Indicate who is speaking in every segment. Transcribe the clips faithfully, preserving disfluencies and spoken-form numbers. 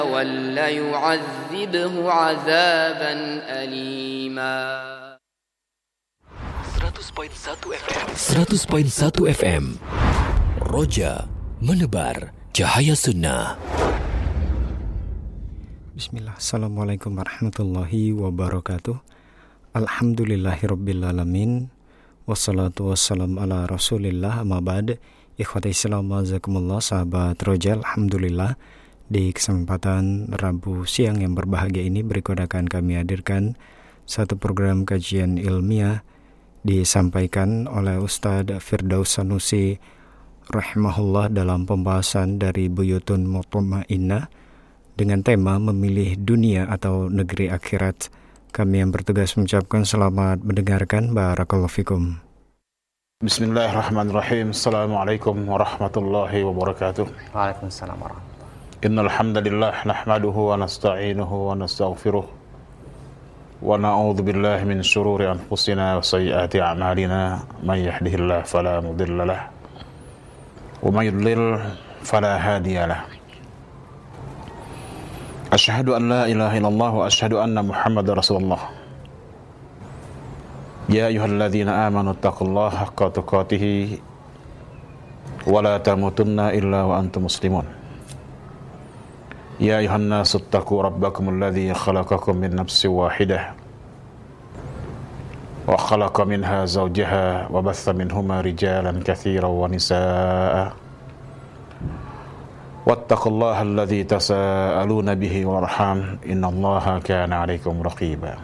Speaker 1: وَلَيُعَذِّبْهُ عَذَابًا أَلِيمًا.
Speaker 2: seratus koma satu F M seratus koma satu F M Roja menebar cahaya sunnah.
Speaker 3: Bismillah. Assalamualaikum warahmatullahi wabarakatuh. Alhamdulillahirabbil alamin. Wassalatu wassalamu ala Rasulillah, amma ba'd. Ikhwati Islam, jazakumullah, sahabat Roja. Alhamdulillah, di kesempatan Rabu siang yang berbahagia ini berikut akan kami hadirkan satu program kajian ilmiah disampaikan oleh Ustadz Firdaus Sanusi rahimahullah dalam pembahasan dari Buyutun Mutmainnah dengan tema memilih dunia atau negeri akhirat. Kami yang bertugas mengucapkan selamat mendengarkan. Barakallahu fikum.
Speaker 4: Bismillahirrahmanirrahim. Assalamualaikum warahmatullahi wabarakatuh.
Speaker 5: Waalaikumsalam warahmatullahi.
Speaker 4: Innal hamdalillah nahmaduhu wa nasta'inuhu wa nastaghfiruh wa na'udzu billahi min shururi anfusina wa sayyiati a'malina may yahdihillahu fala mudilla lahu wa may yudlil fala hadiya lahu. Asyhadu an la ilaha illallah wa asyhadu anna Muhammadar Rasulullah. Ya ayyuhalladzina amanu taqullaha haqqa tuqatih wa la tamutunna illa wa antum muslimun. Ya ayuhan nasu attaqu rabbakum alladhi khalaqakum min nafsin wahidah wa khalaqa minha zawjaha wa batha minhuma rijalan katsiran wa nisaa'a wattaqullaha alladhi tasaaluna bihi wal arham innallaha kana 'alaykum raqiba.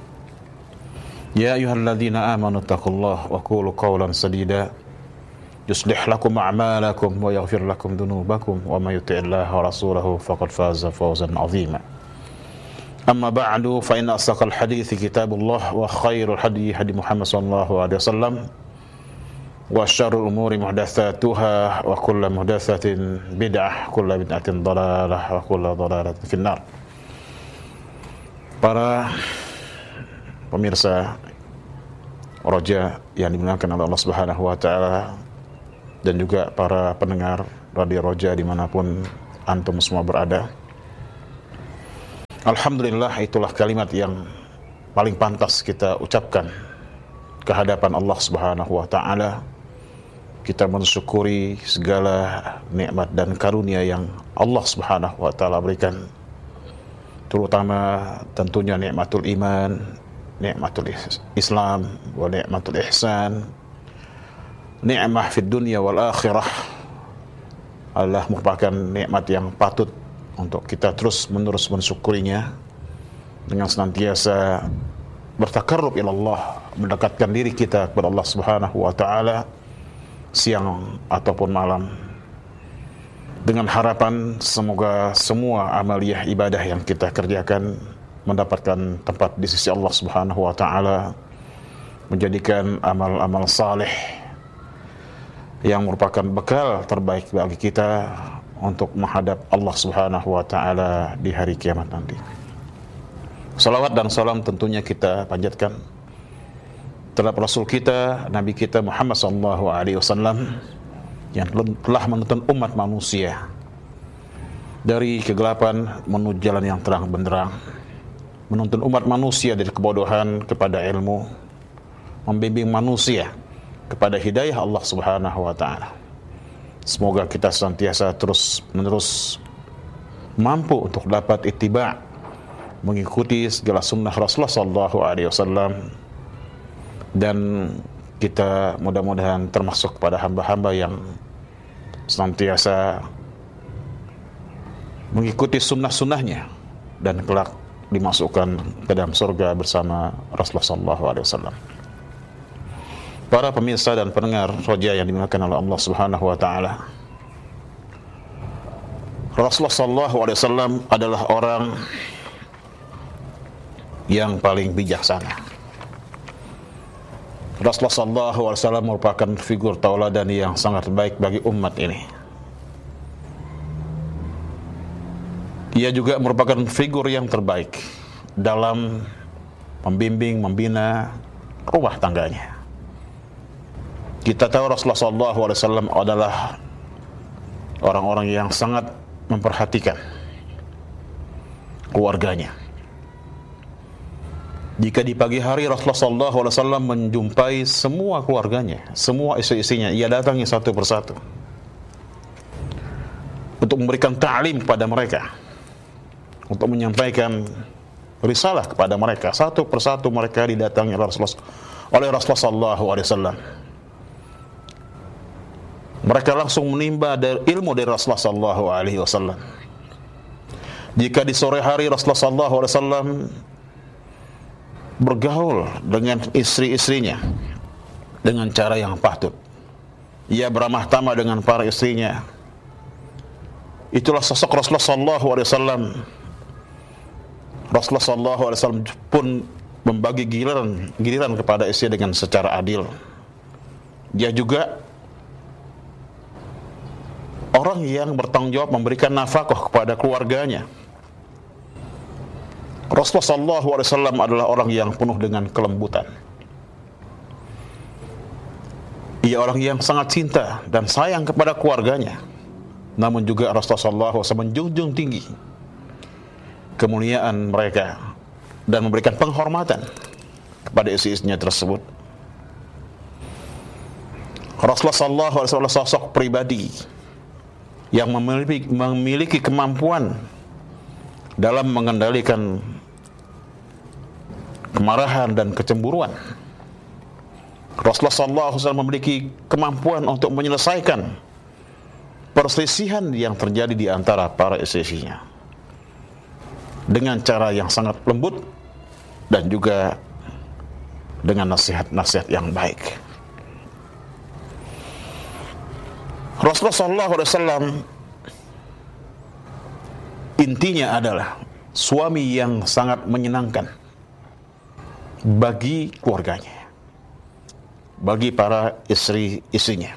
Speaker 4: Ya ayyuhalladzina amanu taqullaha wa qulu qawlan sadida yuslih lakum a'malakum wa yaghfir lakum dhunubakum wa may yuti'illaha wa rasulahu faqad faza fawzan 'azima. Amma ba'du, fa inna asdaqal hadithi kitabullah wa khairul hadi hadi Muhammad sallallahu alaihi wasallam wa syarrul umuri muhdatsatuha wa kullu muhdatsatin bid'ah kullu bid'atin dhalalah wa kullu dhalalatin finnar. Para pemirsa Roja yang dimuliakan oleh Allah Subhanahu wa taala dan juga para pendengar Radio Roja dimanapun antum semua berada. Alhamdulillah, itulah kalimat yang paling pantas kita ucapkan ke hadapan Allah Subhanahu wa taala. Kita mensyukuri segala nikmat dan karunia yang Allah Subhanahu wa taala berikan, terutama tentunya nikmatul iman, nikmatul Islam, wa nikmatul ihsan. Ni'mah fid dunya wal akhirah adalah merupakan nikmat yang patut untuk kita terus menerus mensyukurinya dengan senantiasa bertakarrub ila Allah, mendekatkan diri kita kepada Allah Subhanahu wa taala siang ataupun malam, dengan harapan semoga semua amaliyah ibadah yang kita kerjakan mendapatkan tempat di sisi Allah Subhanahu wa taala, menjadikan amal-amal saleh yang merupakan bekal terbaik bagi kita untuk menghadap Allah Subhanahu wa taala di hari kiamat nanti. Salawat dan salam tentunya kita panjatkan terhadap Rasul kita, Nabi kita Muhammad sallallahu alaihi wasallam yang telah menuntun umat manusia dari kegelapan menuju jalan yang terang benderang, menuntun umat manusia dari kebodohan kepada ilmu, membimbing manusia kepada hidayah Allah Subhanahu wa taala. Semoga kita senantiasa terus menerus mampu untuk dapat ittiba', mengikuti segala sunnah Rasulullah sallallahu alaihi wasallam, dan kita mudah-mudahan termasuk pada hamba-hamba yang senantiasa mengikuti sunnah-sunnahnya dan kelak dimasukkan ke dalam surga bersama Rasulullah sallallahu alaihi wasallam. Para pemirsa dan pendengar Roja yang dimuliakan oleh Allah Subhanahu wa taala, Rasulullah sallallahu alaihi wasallam adalah orang yang paling bijaksana. Rasulullah sallallahu alaihi wasallam merupakan figur tauladan yang sangat baik bagi umat ini. Ia juga merupakan figur yang terbaik dalam membimbing, membina rumah tangganya. Kita tahu Rasulullah sallallahu alaihi wasallam adalah orang-orang yang sangat memperhatikan keluarganya. Jika di pagi hari Rasulullah sallallahu alaihi wasallam menjumpai semua keluarganya, semua istri-istrinya, ia datangi satu persatu untuk memberikan ta'lim kepada mereka, untuk menyampaikan risalah kepada mereka. Satu persatu mereka didatangi oleh Rasulullah, oleh Rasulullah sallallahu alaihi wasallam. Mereka langsung menimba dari ilmu dari Rasulullah sallallahu alaihi wasallam. Jika di sore hari Rasulullah sallallahu alaihi wasallam bergaul dengan istri-istrinya dengan cara yang patut, ia beramah tamah dengan para istrinya, itulah sosok Rasulullah sallallahu alaihi wasallam. Rasulullah sallallahu alaihi wasallam pun membagi giliran giliran kepada istri dengan secara adil. Dia juga orang yang bertanggung jawab memberikan nafkah kepada keluarganya. Rasulullah sallallahu alaihi wasallam adalah orang yang penuh dengan kelembutan. Ia orang yang sangat cinta dan sayang kepada keluarganya. Namun juga Rasulullah sallallahu alaihi wasallam menjunjung tinggi kemuliaan mereka dan memberikan penghormatan kepada istri-istrinya tersebut. Rasulullah sallallahu alaihi wasallam sosok pribadi yang memiliki, memiliki kemampuan dalam mengendalikan kemarahan dan kecemburuan. Rasulullah sallallahu alaihi wasallam memiliki kemampuan untuk menyelesaikan perselisihan yang terjadi di antara para istri-istrinya dengan cara yang sangat lembut dan juga dengan nasihat-nasihat yang baik. Rasulullah sallallahu alaihi wasallam intinya adalah suami yang sangat menyenangkan bagi keluarganya, bagi para istri-istrinya.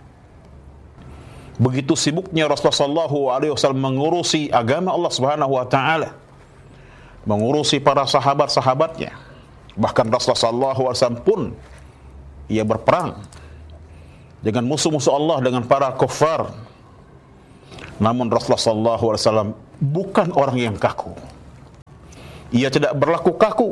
Speaker 4: Begitu sibuknya Rasulullah sallallahu alaihi wasallam mengurusi agama Allah Subhanahu wa taala, mengurusi para sahabat-sahabatnya. Bahkan Rasulullah sallallahu alaihi wasallam pun ia berperang dengan musuh-musuh Allah, dengan para kufar. Namun Rasulullah sallallahu alaihi wasallam bukan orang yang kaku. Ia tidak berlaku kaku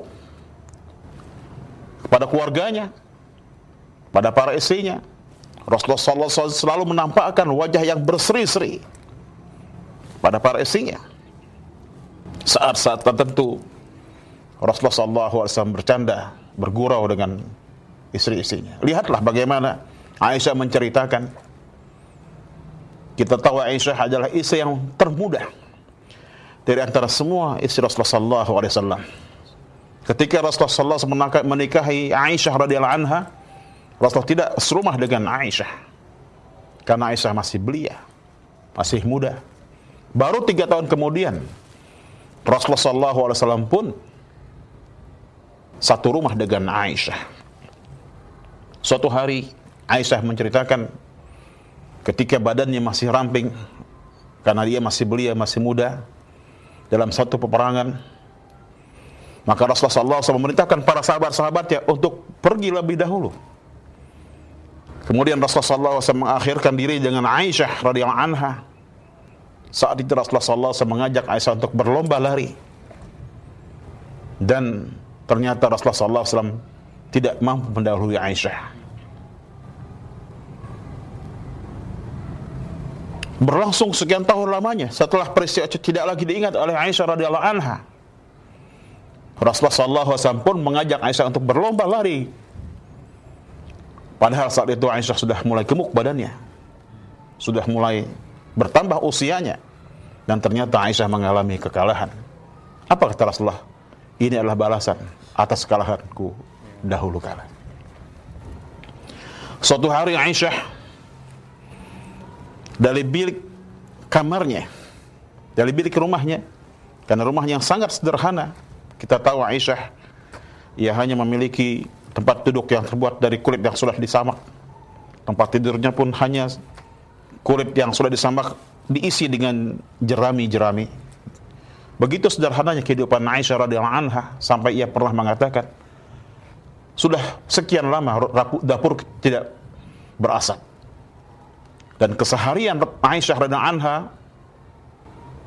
Speaker 4: kepada keluarganya, pada para istrinya. Rasulullah sallallahu alaihi wasallam selalu menampakkan wajah yang berseri-seri pada para istrinya. Saat-saat tertentu Rasulullah sallallahu alaihi wasallam bercanda, bergurau dengan istri-istrinya. Lihatlah bagaimana Aisyah menceritakan. Kita tahu Aisyah adalah istri yang termuda dari antara semua istri Rasulullah sallallahu alaihi wasallam. Ketika Rasulullah sallallahu alaihi wasallam menikahi Aisyah radhiyallahu anha, Rasulullah tidak serumah dengan Aisyah karena Aisyah masih belia, masih muda. Baru tiga tahun kemudian Rasulullah sallallahu alaihi wasallam pun satu rumah dengan Aisyah. Suatu hari Aisyah menceritakan ketika badannya masih ramping karena dia masih belia, masih muda, dalam satu peperangan, maka Rasulullah sallallahu alaihi wasallam memerintahkan para sahabat-sahabatnya untuk pergi lebih dahulu. Kemudian Rasulullah sallallahu alaihi wasallam mengakhirkan diri dengan Aisyah radhiyallahu anha. Saat itu Rasulullah sallallahu alaihi wasallam mengajak Aisyah untuk berlomba lari. Dan ternyata Rasulullah sallallahu alaihi wasallam tidak mampu mendahului Aisyah. Berlangsung sekian tahun lamanya setelah peristiwa itu tidak lagi diingat oleh Aisyah radhiyallahu anha. Rasulullah sallallahu alaihi wasallam pun mengajak Aisyah untuk berlomba lari. Padahal saat itu Aisyah sudah mulai gemuk badannya, sudah mulai bertambah usianya, dan ternyata Aisyah mengalami kekalahan. Apa kata Rasulullah? Ini adalah balasan atas kekalahanku dahulu kala. Suatu hari Aisyah dari bilik kamarnya, dari bilik rumahnya, karena rumahnya yang sangat sederhana. Kita tahu Aisyah ia hanya memiliki tempat duduk yang terbuat dari kulit yang sudah disamak. Tempat tidurnya pun hanya kulit yang sudah disamak diisi dengan jerami-jerami. Begitu sederhananya kehidupan Aisyah radhiyallahu anha sampai ia pernah mengatakan, sudah sekian lama dapur tidak berasap. Dan keseharian Aisyah radhiyallahu anha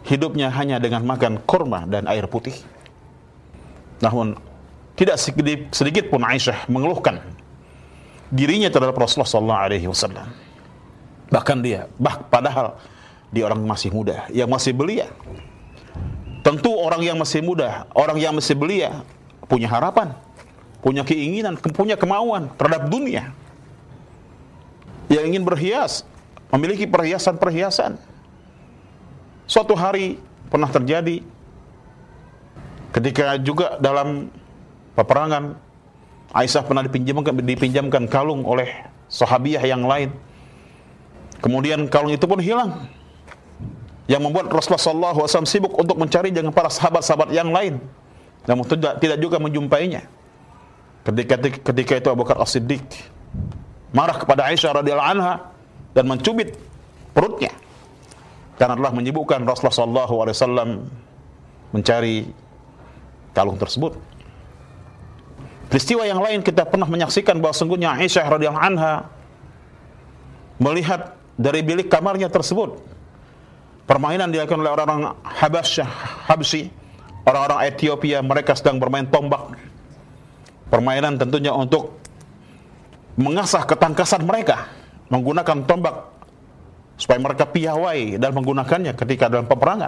Speaker 4: hidupnya hanya dengan makan kurma dan air putih. Namun tidak sedikit, sedikit pun Aisyah mengeluhkan dirinya terhadap Rasulullah sallallahu alaihi wasallam. Bahkan dia, bah, padahal dia orang masih muda, yang masih belia. Tentu orang yang masih muda, orang yang masih belia punya harapan, punya keinginan, punya kemauan terhadap dunia. Yang ingin berhias, memiliki perhiasan-perhiasan. Suatu hari pernah terjadi ketika juga dalam peperangan, Aisyah pernah dipinjamkan, dipinjamkan kalung oleh sahabiah yang lain. Kemudian kalung itu pun hilang, yang membuat Rasulullah sallallahu alaihi wasallam sibuk untuk mencari dengan para sahabat-sahabat yang lain, namun tidak, tidak juga menjumpainya. Ketika ketika itu Abu Bakar As-Siddiq marah kepada Aisyah radhiyallahu anha dan mencubit perutnya karena telah menyibukkan Rasulullah sallallahu alaihi wasallam mencari kalung tersebut. Peristiwa yang lain kita pernah menyaksikan bahwa sungguhnya Aisyah radhiyallahu anha melihat dari bilik kamarnya tersebut permainan dilakukan oleh orang-orang Habasyah, Habsyi, orang-orang Ethiopia. Mereka sedang bermain tombak. Permainan tentunya untuk mengasah ketangkasan mereka menggunakan tombak supaya mereka piawai dan menggunakannya ketika dalam peperangan.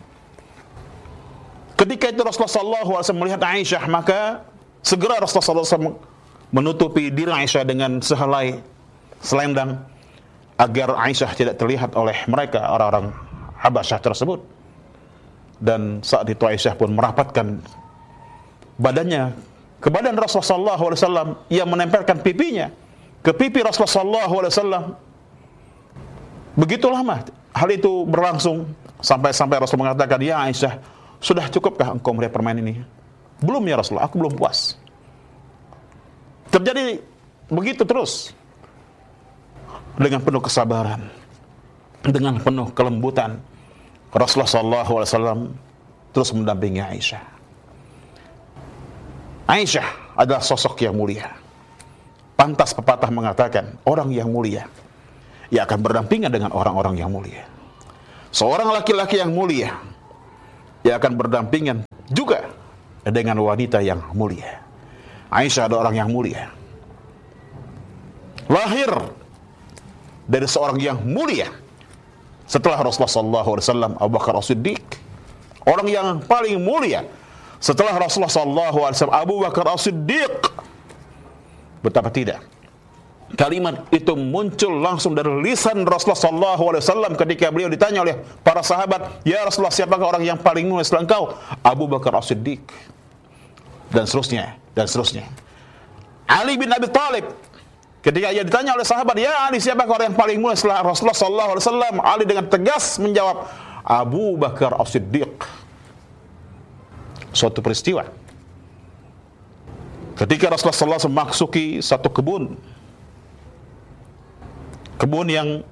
Speaker 4: Ketika itu Rasulullah sallallahu alaihi wasallam melihat Aisyah, maka segera Rasulullah sallallahu alaihi wasallam menutupi diri Aisyah dengan sehelai selendang agar Aisyah tidak terlihat oleh mereka, orang-orang Habasyah tersebut. Dan saat itu Aisyah pun merapatkan badannya ke badan Rasulullah sallallahu alaihi wasallam, yang menempelkan pipinya ke pipi Rasulullah sallallahu alaihi wasallam. Begitu lama hal itu berlangsung sampai-sampai Rasul mengatakan, "Ya Aisyah, sudah cukupkah engkau melihat permainan ini?" "Belum ya Rasulullah, aku belum puas." Terjadi begitu terus, dengan penuh kesabaran, dengan penuh kelembutan, Rasulullah sallallahu alaihi wasallam terus mendampingi Aisyah. Aisyah adalah sosok yang mulia. Pantas pepatah mengatakan, orang yang mulia ia akan berdampingan dengan orang-orang yang mulia. Seorang laki-laki yang mulia ia akan berdampingan juga dengan wanita yang mulia. Aisyah adalah orang yang mulia, lahir dari seorang yang mulia. Setelah Rasulullah sallallahu alaihi wasallam, Abu Bakar As-Siddiq, orang yang paling mulia setelah Rasulullah sallallahu alaihi wasallam, Abu Bakar As-Siddiq. Betapa tidak, kalimat itu muncul langsung dari lisan Rasulullah sallallahu alaihi wasallam ketika beliau ditanya oleh para sahabat, "Ya Rasulullah, siapakah orang yang paling mulia setelah engkau?" Abu Bakar As-Siddiq. Dan seterusnya, dan seterusnya. Ali bin Abi Thalib, ketika ia ditanya oleh sahabat, "Ya Ali, siapakah orang yang paling mulia setelah Rasulullah sallallahu alaihi wasallam?" Ali dengan tegas menjawab, "Abu Bakar As-Siddiq." Suatu peristiwa ketika Rasulullah sallallahu alaihi wasallam memasuki satu kebun, kebun yang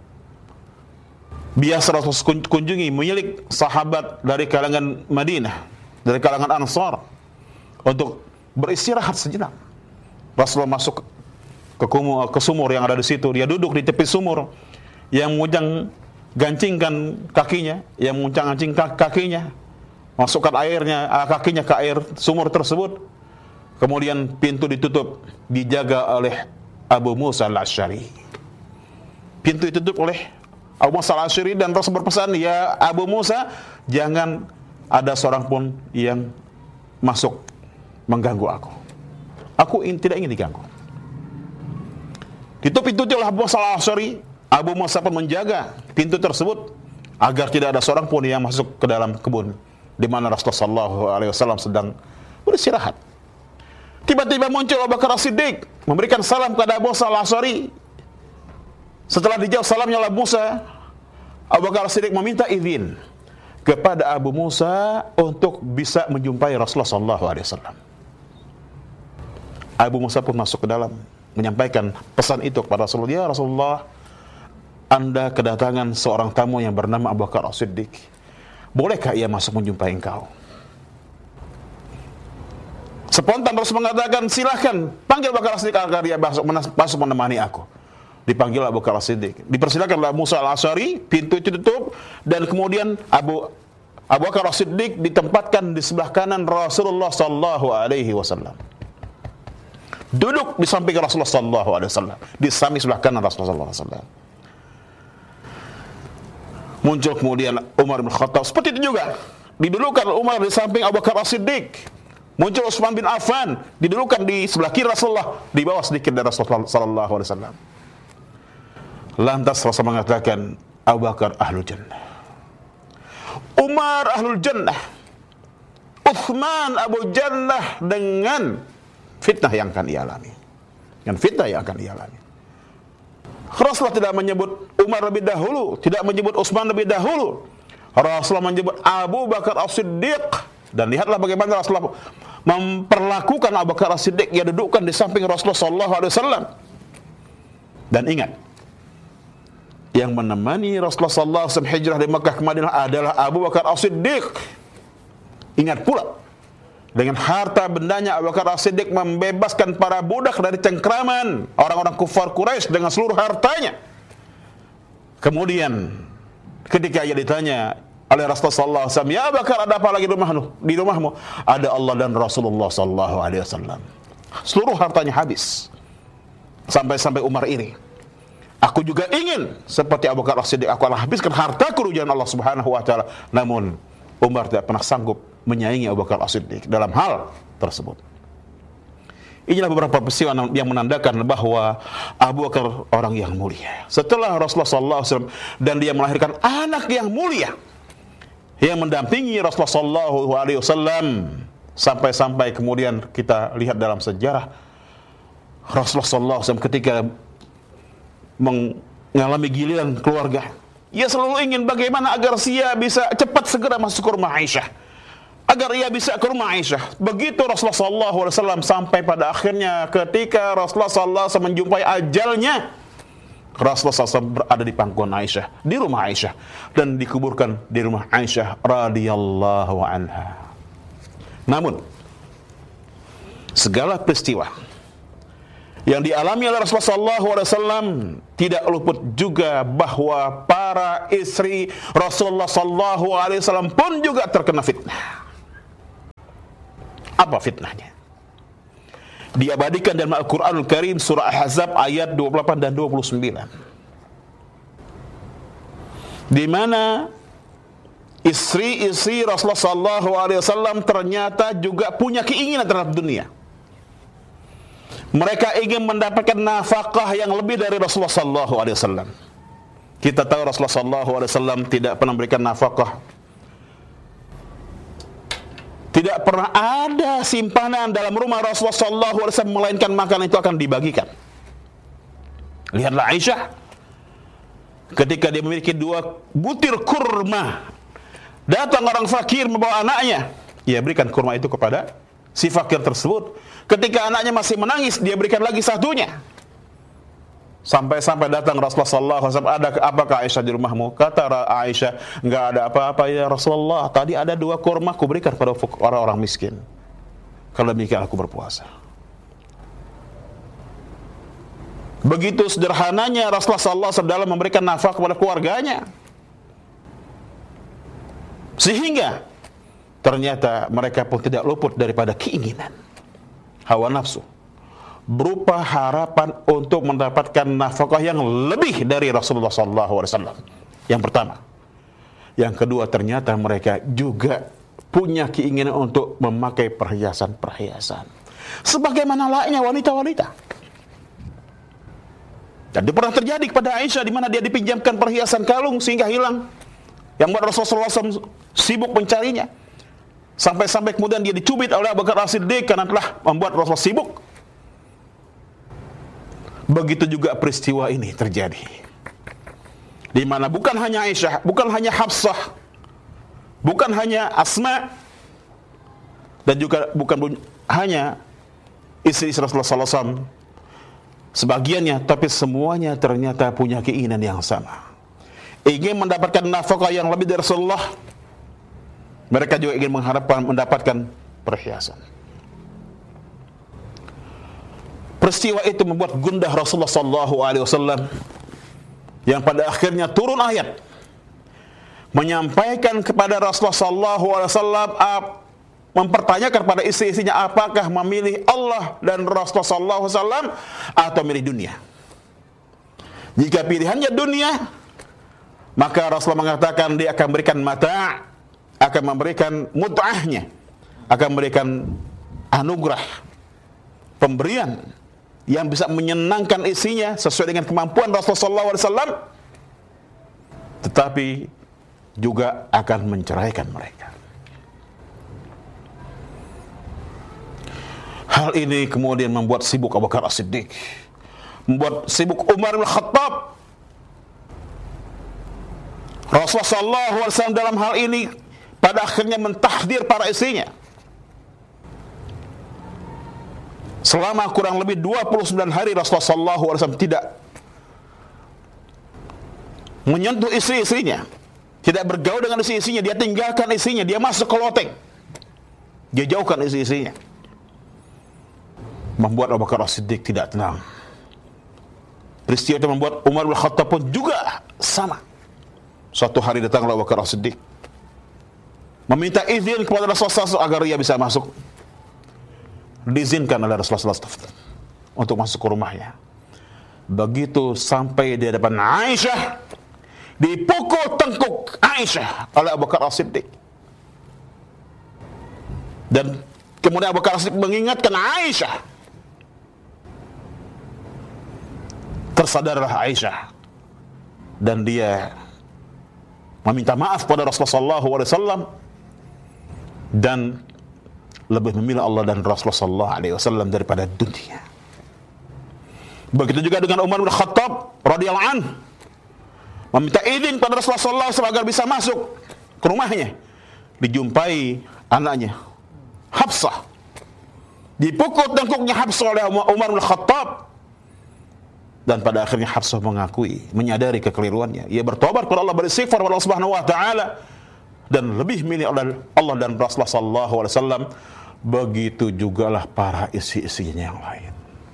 Speaker 4: biasa Rasulullah kunjungi, milik sahabat dari kalangan Madinah, dari kalangan Ansar, untuk beristirahat sejenak. Rasulullah masuk ke, kumur, ke sumur yang ada di situ. Dia duduk di tepi sumur, yang menguncang gancingkan kakinya, yang menguncang-gancing kakinya, masukkan airnya, kakinya ke air sumur tersebut. Kemudian pintu ditutup, dijaga oleh Abu Musa Al-Asy'ari. Pintu ditutup oleh Abu Musa Al-Asy'ari, dan Rasul berpesan, "Ya Abu Musa, jangan ada seorang pun yang masuk mengganggu aku. Aku in, tidak ingin diganggu." Ditutup pintu oleh Abu Musa Al-Asy'ari. Abu Musa pun menjaga pintu tersebut agar tidak ada seorang pun yang masuk ke dalam kebun di mana Rasulullah sallallahu alaihi wasallam sedang beristirahat. Tiba-tiba muncul Abu Bakar As-Siddiq memberikan salam kepada Abu Musa Al-Asy'ari. Setelah dijawab salamnya oleh Abu Musa, Abu Bakar As-Siddiq meminta izin kepada Abu Musa untuk bisa menjumpai Rasulullah sallallahu alaihi wasallam. Abu Musa pun masuk ke dalam, menyampaikan pesan itu kepada Rasulullah. "Ya Rasulullah, Anda kedatangan seorang tamu yang bernama Abu Bakar As-Siddiq. Bolehkah ia masuk menjumpai engkau?" Spontan Rasul mengatakan, "Silakan, panggil Abu Bakar As-Siddiq agar dia masuk, masuk menemani aku." Dipanggil Abu Bakar As-Siddiq, dipersilakan oleh Musa Al-Asy'ari, pintu itu tutup, dan kemudian Abu Abu Bakar As-Siddiq ditempatkan di sebelah kanan Rasulullah sallallahu alaihi wasallam. Duduk di samping Rasulullah sallallahu alaihi wasallam, di samping sebelah kanan Rasulullah sallallahu alaihi wasallam. Muncul kemudian Umar bin Khattab, seperti itu juga. Didudukan Umar di samping Abu Bakar As-Siddiq. Muncul Utsman bin Affan, didudukan di sebelah kiri Rasulullah, di bawah sedikit dari Rasulullah sallallahu alaihi wasallam. Lantas Rasul mengatakan, Abu Bakar ahlul jannah, Umar ahlul jannah, Uthman Abu Jannah, dengan fitnah yang akan ia alami. Dengan fitnah yang akan ia alami. Rasulullah tidak menyebut Umar lebih dahulu, tidak menyebut Utsman lebih dahulu. Rasulullah menyebut Abu Bakar As-Siddiq. Dan lihatlah bagaimana Rasulullah memperlakukan Abu Bakar As-Siddiq yang dudukkan di samping Rasulullah sallallahu alaihi wasallam. Dan ingat, yang menemani Rasulullah sallallahu alaihi wasallam hijrah dari Makkah ke Madinah adalah Abu Bakar As-Siddiq. Ingat pula, dengan harta bendanya Abu Bakar As-Siddiq membebaskan para budak dari cengkraman orang-orang kufar Quraisy dengan seluruh hartanya. Kemudian ketika ia ditanya oleh Rasulullah sallallahu alaihi wasallam, "Ya Abu Bakar, ada apa lagi di rumahmu?" Di rumahmu ada Allah dan Rasulullah sallallahu alaihi wasallam. Seluruh hartanya habis. Sampai-sampai Umar iri. Aku juga ingin seperti Abu Bakar As-Siddiq, aku akan habiskan hartaku di jalan Allah Subhanahu wa taala. Namun Umar tidak pernah sanggup menyaingi Abu Bakar As-Siddiq dalam hal tersebut. Inilah beberapa peristiwa yang menandakan bahwa Abu Bakar orang yang mulia. Setelah Rasulullah sallallahu alaihi wasallam dan dia melahirkan anak yang mulia yang mendampingi Rasulullah sallallahu alaihi wasallam sampai-sampai kemudian kita lihat dalam sejarah Rasulullah sallallahu alaihi wasallam ketika mengalami giliran keluarga, ia selalu ingin bagaimana agar ia bisa cepat segera masuk ke rumah Aisyah, agar ia bisa ke rumah Aisyah. Begitu Rasulullah sallallahu alaihi wasallam sampai pada akhirnya ketika Rasulullah sallallahu alaihi wasallam menjumpai ajalnya, Rasulullah sallallahu alaihi wasallam berada di pangkuan Aisyah, di rumah Aisyah, dan dikuburkan di rumah Aisyah radhiyallahu anha. Namun segala peristiwa yang dialami oleh Rasulullah sallallahu alaihi wasallam tidak luput juga bahwa para istri Rasulullah sallallahu alaihi wasallam pun juga terkena fitnah. Apa fitnahnya? Diabadikan dalam Al-Qur'anul Karim surah Ahzab ayat dua puluh delapan dan dua puluh sembilan. Di mana istri-istri Rasulullah sallallahu alaihi wasallam ternyata juga punya keinginan terhadap dunia. Mereka ingin mendapatkan nafkah yang lebih dari Rasulullah sallallahu alaihi wasallam. Kita tahu Rasulullah sallallahu alaihi wasallam tidak pernah memberikan nafkah. Tidak pernah ada simpanan dalam rumah Rasulullah sallallahu alaihi wasallam melainkan makanan itu akan dibagikan. Lihatlah Aisyah ketika dia memiliki dua butir kurma. Datang orang fakir membawa anaknya, ia berikan kurma itu kepada si fakir tersebut. Ketika anaknya masih menangis, dia berikan lagi satunya. Sampai-sampai datang Rasulullah sallallahu alaihi wasallam, "Ada apakah Aisyah di rumahmu?" Kata Aisyah, "Enggak ada apa-apa ya Rasulullah. Tadi ada dua kurma aku berikan pada orang-orang miskin. Kalau demikian aku berpuasa." Begitu sederhananya Rasulullah sallallahu alaihi wasallam dalam memberikan nafkah kepada keluarganya. Sehingga ternyata mereka pun tidak luput daripada keinginan hawa nafsu berupa harapan untuk mendapatkan nafkah yang lebih dari Rasulullah sallallahu alaihi wasallam. Yang pertama. Yang kedua, ternyata mereka juga punya keinginan untuk memakai perhiasan-perhiasan sebagaimana layaknya wanita-wanita. Dan itu pernah terjadi kepada Aisyah di mana dia dipinjamkan perhiasan kalung sehingga hilang, yang membuat Rasulullah sallallahu alaihi wasallam sibuk mencarinya. Sampai-sampai kemudian dia dicubit oleh Abu Bakar As-Siddiq karena telah membuat Rasulullah sibuk. Begitu juga peristiwa ini terjadi, di mana bukan hanya Aisyah, bukan hanya Hafsah, bukan hanya Asma, dan juga bukan hanya istri Rasulullah sallallahu alaihi wasallam sebagiannya, tapi semuanya ternyata punya keinginan yang sama, ingin mendapatkan nafkah yang lebih dari Rasulullah. Mereka juga ingin mengharapkan mendapatkan perhiasan. Peristiwa itu membuat gundah Rasulullah sallallahu alaihi wasallam, yang pada akhirnya turun ayat. menyampaikan kepada Rasulullah sallallahu alaihi wasallam, mempertanyakan pada istri-istrinya apakah memilih Allah dan Rasulullah sallallahu alaihi wasallam atau memilih dunia. Jika pilihannya dunia, maka Rasulullah mengatakan dia akan memberikan mata', akan memberikan mut'ahnya, akan memberikan anugerah, pemberian yang bisa menyenangkan istrinya sesuai dengan kemampuan Rasulullah sallallahu alaihi wasallam, tetapi juga akan menceraikan mereka. Hal ini kemudian membuat sibuk Abu Bakar As-Siddiq, membuat sibuk Umar bin Khattab. Rasulullah sallallahu alaihi wasallam dalam hal ini pada akhirnya mentahdir para istrinya. Selama kurang lebih dua puluh sembilan hari Rasulullah sallallahu alaihi wasallam tidak menyentuh istri-istrinya, tidak bergaul dengan istri-istrinya, dia tinggalkan istrinya, dia masuk ke loteng, dia jauhkan istri-istrinya. Membuat Abu Bakar As-Siddiq tidak tenang. Peristiwa itu membuat Umar bin Khattab pun juga sama. Suatu hari datanglah Abu Bakar As-Siddiq meminta izin kepada Rasulullah agar ia bisa masuk. Diizinkan oleh Rasulullah untuk masuk ke rumahnya. Begitu sampai di hadapan Aisyah, dipukul tengkuk Aisyah oleh Abu Bakar As-Siddiq. Dan kemudian Abu Bakar As-Siddiq mengingatkan Aisyah. Tersadarlah Aisyah dan dia meminta maaf pada Rasulullah sallallahu alaihi wasallam dan lebih memilih Allah dan Rasulullah sallallahu alaihi wasallam daripada dunia. Begitu juga dengan Umar bin Khattab radhiyallahu anhu, meminta izin pada Rasulullah sallallahu alaihi wasallam agar bisa masuk ke rumahnya. Dijumpai anaknya Hafsah, dipukul tengkuknya Hafsah oleh Umar bin Khattab, dan pada akhirnya Hafsah mengakui, menyadari kekeliruannya. Ia bertobat kepada Allah, beristighfar kepada Allah Subhanahu wa taala, dan lebih milih Allah dan Rasulullah sallallahu alaihi wasallam. Begitu jugalah para istri-istrinya yang lain.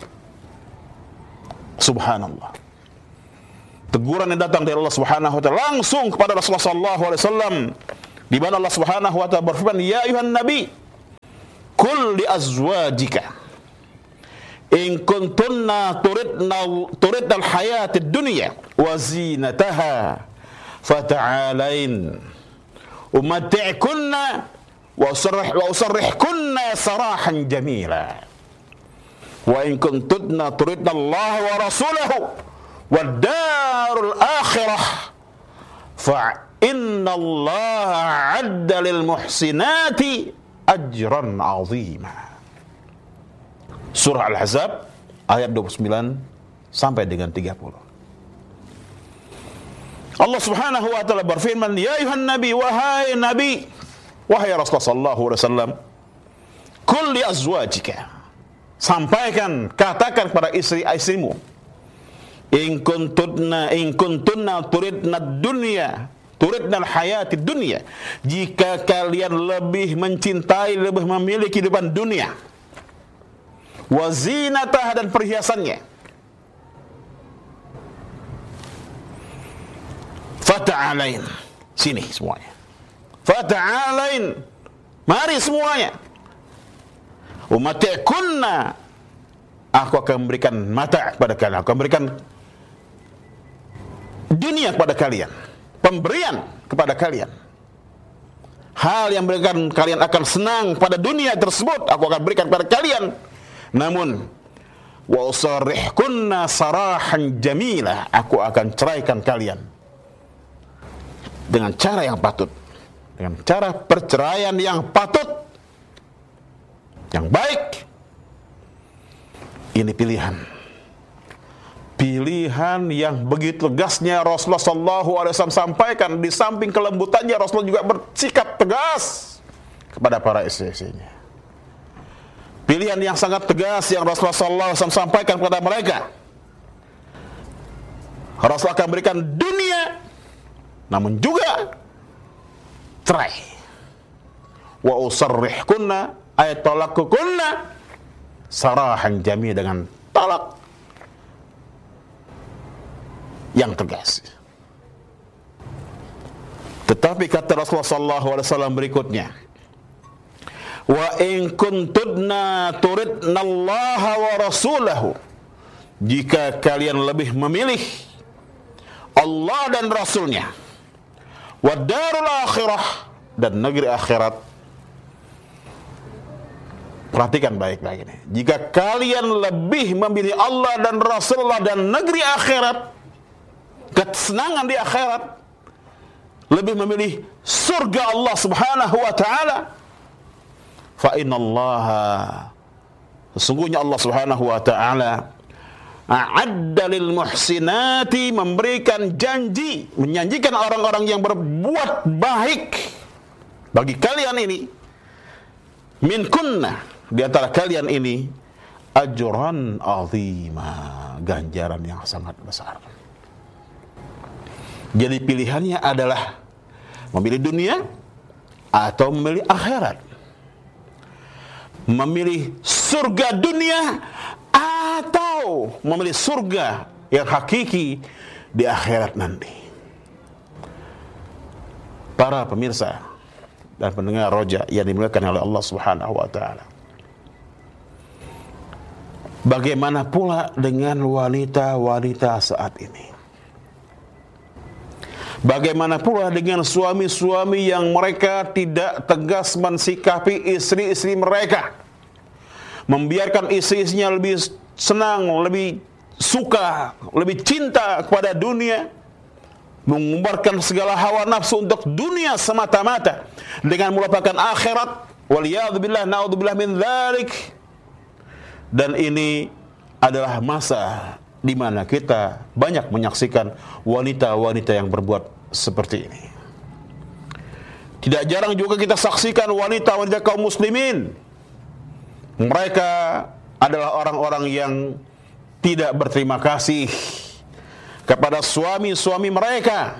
Speaker 4: Subhanallah. Teguran yang datang dari Allah Subhanahu wa taala langsung kepada Rasulullah sallallahu alaihi wasallam, di mana Allah Subhanahu wa taala berfirman, "Ya ayuhan nabi, qul li azwajika in kuntunna turidna turidna al-hayatid dunya wa zinataha fata'alain umatti'kunna wa usarrih wa usarrihkunna sarahan jamila wa in kuntunna turidna Allah wa rasulahu wad darul akhirah fa inna Allah 'adda lil muhsinati ajran 'azima." Surah Al-Ahzab ayat dua puluh sembilan sampai dengan tiga puluh. Allah Subhanahu wa taala berfirman, "Ya ayuhan nabi, wahai nabi, wahai Rasulullah sallallahu alaihi wasallam, qul li azwajika," sampaikan, katakan kepada istri-istrimu, "In kuntunna in kuntunna turidna dunya, turidna al-hayatid dunya," jika kalian lebih mencintai, lebih memiliki kehidupan dunia, wa zinatah dan perhiasannya, fata'alain, sini semuanya, fata'alain, mari semuanya, umati'kunna, aku akan memberikan mata kepada kalian, aku akan memberikan dunia kepada kalian, pemberian kepada kalian, hal yang memberikan kalian akan senang pada dunia tersebut, aku akan berikan kepada kalian. Namun wa usarrihkunna sarahan jamila, aku akan ceraikan kalian dengan cara yang patut, dengan cara perceraian yang patut, yang baik. Ini pilihan pilihan yang begitu tegasnya Rasulullah sallallahu alaihi wasallam sampaikan. Di samping kelembutannya, Rasulullah juga bersikap tegas kepada para istri-istrinya. Pilihan yang sangat tegas yang Rasulullah sallallahu alaihi wasallam sampaikan kepada mereka. Rasulullah akan berikan dunia, namun juga cerai. Wa usarrihkunna ay talaqkunna sarahan jami, dengan talak yang tegas. Tetapi kata Rasulullah sallallahu alaihi wasallam berikutnya, wa in kuntudna turidna Allah wa rasulahu, jika kalian lebih memilih Allah dan Rasulnya, wa darul akhirah, dan negeri akhirat. Perhatikan baik-baik ini. Jika kalian lebih memilih Allah dan Rasulullah dan negeri akhirat, kesenangan di akhirat, lebih memilih surga Allah Subhanahu wa taala, fa innallaha, sesungguhnya Allah Subhanahu wa taala a'adda lil muhsinati, memberikan janji, menjanjikan orang-orang yang berbuat baik bagi kalian ini, min kunna, di antara kalian ini, ajran azima, ganjaran yang sangat besar. Jadi pilihannya adalah memilih dunia atau memilih akhirat. Memilih surga dunia atau memilih surga yang hakiki di akhirat nanti. Para pemirsa dan pendengar Roja yang dimuliakan oleh Allah Subhanahu wa taala. Bagaimana pula dengan wanita-wanita saat ini? Bagaimana pula dengan suami-suami yang mereka tidak tegas mensikapi istri-istri mereka, membiarkan istri-istrinya lebih senang, lebih suka, lebih cinta kepada dunia, mengumbarkan segala hawa nafsu untuk dunia semata-mata dengan melupakan akhirat. Waliyadzubillah, naudzubillah min dzalik. Dan ini adalah masa di mana kita banyak menyaksikan wanita-wanita yang berbuat seperti ini. Tidak jarang juga kita saksikan wanita-wanita kaum muslimin. Mereka adalah orang-orang yang tidak berterima kasih kepada suami-suami mereka.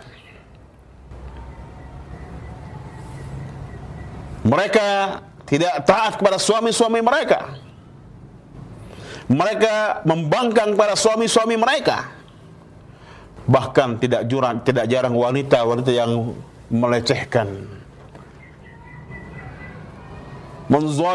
Speaker 4: Mereka tidak taat kepada suami-suami mereka. Mereka membangkang pada suami-suami mereka. Bahkan tidak jurang, tidak jarang wanita-wanita yang melecehkan, menzalimi